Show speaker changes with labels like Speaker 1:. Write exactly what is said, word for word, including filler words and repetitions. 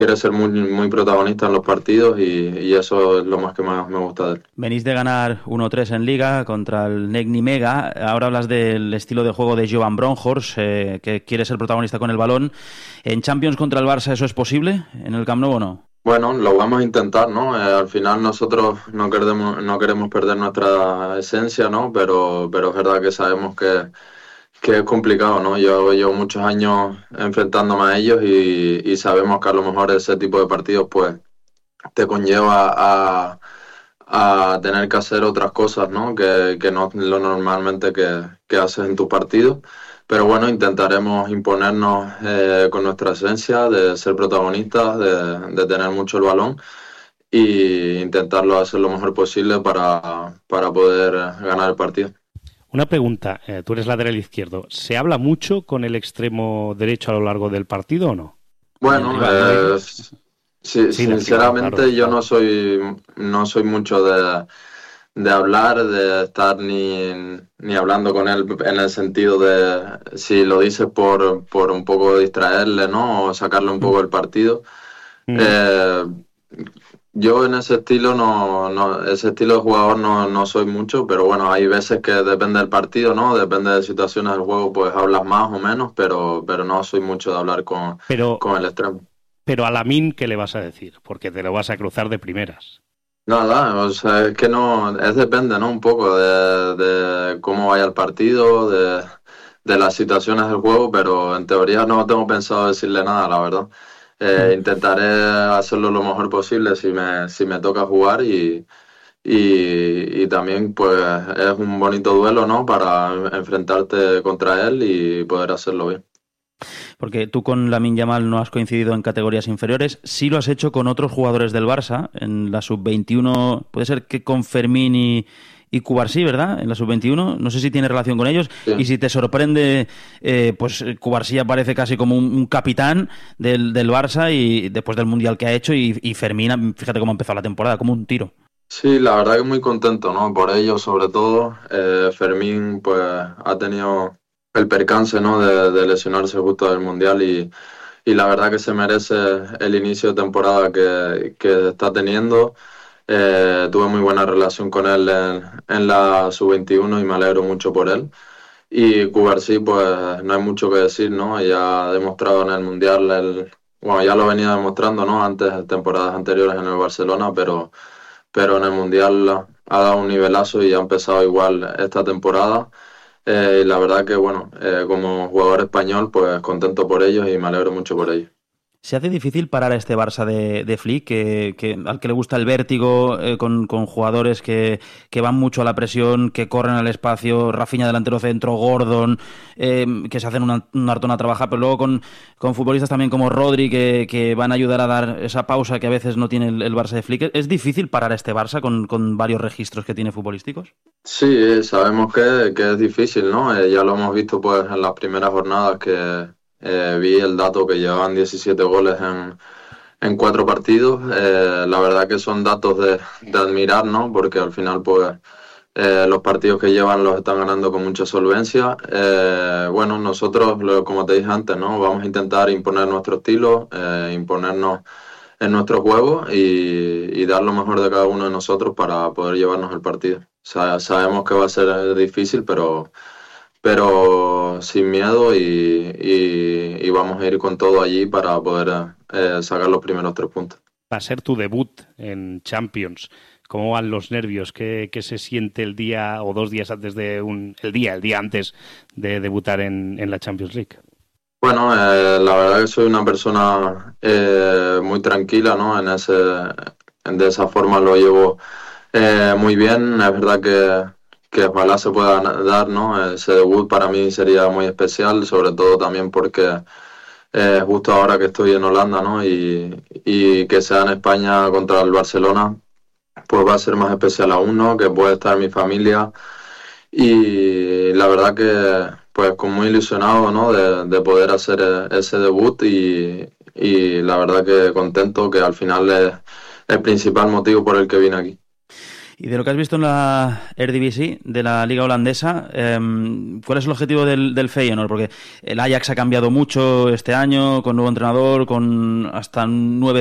Speaker 1: quiere ser muy, muy protagonista en los partidos y, y eso es lo más que más me gusta de él.
Speaker 2: Venís de ganar uno tres en Liga contra el Negni Mega. Ahora hablas del estilo de juego de Jovan Bronkhorst, eh, que quiere ser protagonista con el balón. ¿En Champions contra el Barça eso es posible? ¿En el Camp Nou o no?
Speaker 1: Bueno, lo vamos a intentar, ¿no? Eh, al final nosotros no queremos, no queremos perder nuestra esencia, ¿no? Pero, pero es verdad que sabemos que, que es complicado, ¿no? Yo llevo muchos años enfrentándome a ellos y, y sabemos que a lo mejor ese tipo de partidos, pues, te conlleva a, a tener que hacer otras cosas, ¿no? Que, que no lo normalmente que, que haces en tu partido. Pero bueno, intentaremos imponernos eh, con nuestra esencia de ser protagonistas, de, de tener mucho el balón e intentarlo hacer lo mejor posible para, para poder ganar el partido.
Speaker 3: Una pregunta, eh, tú eres lateral izquierdo. ¿Se habla mucho con el extremo derecho a lo largo del partido o no?
Speaker 1: Bueno, eh, sí, sí, sinceramente claro, yo claro. no soy no soy mucho de, de hablar, de estar ni, ni hablando con él en el sentido de si lo dices por, por un poco distraerle, ¿no? O sacarle un poco del partido. Mm. Eh, yo en ese estilo no, no ese estilo de jugador no, no soy mucho, pero bueno, hay veces que depende del partido, ¿no? Depende de situaciones del juego, pues hablas más o menos, pero, pero no soy mucho de hablar con,
Speaker 3: pero,
Speaker 1: con el extremo.
Speaker 3: Pero a Lamine, ¿qué le vas a decir? Porque te lo vas a cruzar de primeras.
Speaker 1: Nada, o sea, es que no, es depende, ¿no? Un poco de, de cómo vaya el partido, de, de las situaciones del juego, pero en teoría no tengo pensado decirle nada, la verdad. Eh, intentaré hacerlo lo mejor posible si me, si me toca jugar y, y, y también pues es un bonito duelo, ¿no? Para enfrentarte contra él y poder hacerlo bien.
Speaker 2: Porque tú con Lamine Yamal no has coincidido en categorías inferiores, sí lo has hecho con otros jugadores del Barça, en la sub veintiuno, puede ser que con Fermín y, y Cubarsí, ¿verdad? En la sub veintiuno, no sé si tiene relación con ellos, sí. Y si te sorprende, eh, pues Cubarsí aparece casi como un, un capitán del, del Barça y después del Mundial que ha hecho, y, y Fermín, fíjate cómo ha empezado la temporada, como un tiro.
Speaker 1: Sí, la verdad que muy contento, ¿no? Por ello, sobre todo, eh, Fermín pues ha tenido el percance, ¿no? De, de lesionarse justo del Mundial y, y la verdad que se merece el inicio de temporada que, que está teniendo. Eh, tuve muy buena relación con él en, en la sub veintiuno y me alegro mucho por él. Y Cubarsí, pues no hay mucho que decir, ¿no? Ya ha demostrado en el Mundial, el, bueno, ya lo venía demostrando, ¿no? Antes, en temporadas anteriores en el Barcelona, pero, pero en el Mundial ha dado un nivelazo y ha empezado igual esta temporada. Eh, y la verdad que, bueno, eh, como jugador español, pues contento por ellos y me alegro mucho por ellos.
Speaker 2: ¿Se hace difícil parar a este Barça de, de Flick, que, que, al que le gusta el vértigo, eh, con, con jugadores que, que van mucho a la presión, que corren al espacio, Rafinha delantero centro, Gordon, eh, que se hacen una, un hartón a trabajar, pero luego con, con futbolistas también como Rodri, que, que van a ayudar a dar esa pausa que a veces no tiene el, el Barça de Flick? ¿Es difícil parar a este Barça con, con varios registros que tiene futbolísticos?
Speaker 1: Sí, sabemos que, que es difícil, ¿no? Eh, ya lo hemos visto pues en las primeras jornadas que... Eh, vi el dato que llevaban diecisiete goles en, en cuatro partidos. Eh, la verdad que son datos de, de admirar, ¿no? Porque al final, pues, eh, los partidos que llevan los están ganando con mucha solvencia. Eh, bueno, nosotros, lo, como te dije antes, ¿no? Vamos a intentar imponer nuestro estilo, eh, imponernos en nuestro juego y, y dar lo mejor de cada uno de nosotros para poder llevarnos el partido. O sea, sabemos que va a ser difícil, pero... pero sin miedo y, y, y vamos a ir con todo allí para poder eh, sacar los primeros tres puntos.
Speaker 3: Va a ser tu debut en Champions. ¿Cómo van los nervios? ¿Qué, qué se siente el día o dos días antes de un... el día, el día antes de debutar en, en la Champions League?
Speaker 1: Bueno, eh, la verdad que soy una persona eh, muy tranquila, ¿no? En ese, de esa forma lo llevo eh, muy bien. Es verdad que que ojalá se pueda dar, ¿no? Ese debut para mí sería muy especial, sobre todo también porque eh, justo ahora que estoy en Holanda, ¿no? Y, y que sea en España contra el Barcelona, pues va a ser más especial aún, ¿no? Que puede estar mi familia y la verdad que pues con muy ilusionado, ¿no? De, de poder hacer ese debut y, y la verdad que contento, que al final es el principal motivo por el que vine aquí.
Speaker 2: Y de lo que has visto en la Eredivisie, de la liga holandesa, eh, ¿cuál es el objetivo del, del Feyenoord? Porque el Ajax ha cambiado mucho este año, con nuevo entrenador, con hasta nueve